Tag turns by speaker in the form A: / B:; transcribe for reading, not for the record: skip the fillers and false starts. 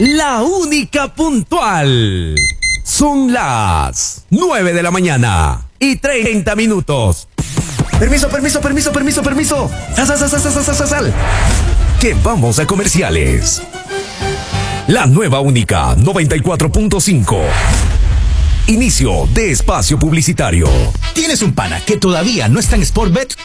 A: la única puntual. Son las 9 de la mañana y 30 minutos. Permiso. Sal. Que vamos a comerciales. La nueva única 94.5. Inicio de espacio publicitario.
B: ¿Tienes un pana que todavía no está en Sportbet?